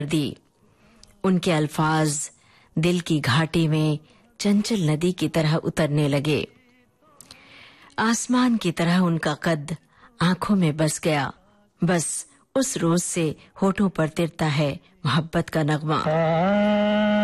दी। उनके अल्फाज दिल की घाटी में चंचल नदी की तरह उतरने लगे। आसमान की तरह उनका कद आंखों में बस गया। बस उस रोज से होठों पर तिरता है मोहब्बत का नगमा।